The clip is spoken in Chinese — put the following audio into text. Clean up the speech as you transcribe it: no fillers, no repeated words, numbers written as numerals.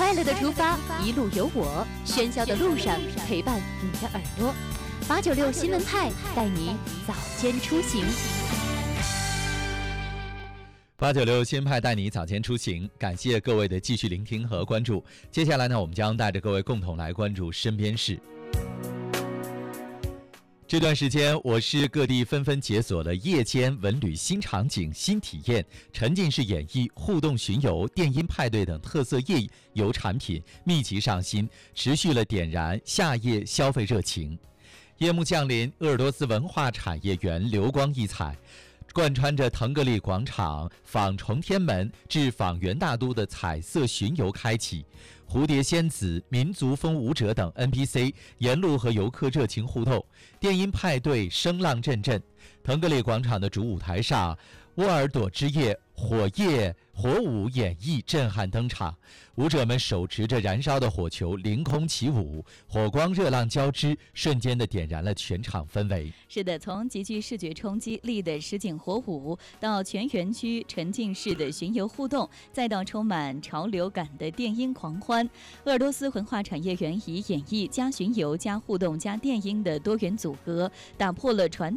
快乐的出发，一路有我，喧嚣的路上陪伴你的耳朵。896新闻派带你早间出行。 896新闻派带你早间出行，感谢各位的继续聆听和关注。接下来呢，我们将带着各位共同来关注身边事。这段时间，我市各地纷纷解锁了夜间文旅新场景、新体验，沉浸式演绎、互动巡游、电音派对等特色夜游产品密集上新，持续了点燃夏夜消费热情。夜幕降临，鄂尔多斯文化产业园流光溢彩，贯穿着腾格里广场、仿崇天门至仿元大都的彩色巡游开启，蝴蝶仙子、民族风舞者等 NPC 沿路和游客热情互动，电音派对声浪阵阵。腾格里广场的主舞台上，沃尔朵之夜火舞演绎震撼登场，舞者们手持着燃烧的火球凌空起舞，火光热浪交织，瞬间的点燃了全场氛围。 是的，从极具视觉冲击力的实景火舞，到全园区沉浸式的巡游互动，再到充满潮流感的电音狂欢，鄂尔多斯文化产业园以演绎加巡游加互动加电音的多元组合，打破了传